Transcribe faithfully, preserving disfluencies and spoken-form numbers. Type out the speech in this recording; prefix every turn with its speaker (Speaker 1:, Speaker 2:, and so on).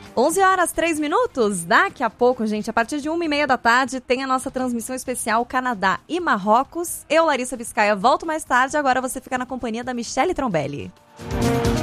Speaker 1: onze horas, três minutos. Daqui a pouco, gente, a partir de uma e meia da tarde, tem a nossa transmissão especial Canadá e Marrocos. Eu, Larissa Biscaia, volto mais tarde. Agora você fica na companhia da Michele Trombelli.